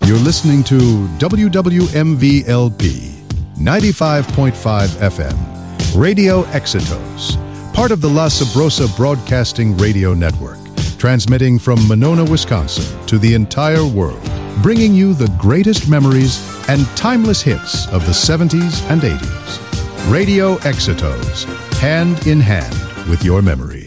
You're listening to WWMV-LP 95.5 FM, Radio Exitos, part of the La Sabrosa Broadcasting Radio Network, transmitting from Monona, Wisconsin to the entire world, bringing you the greatest memories and timeless hits of the 70s and 80s. Radio Exitos, hand in hand with your memories.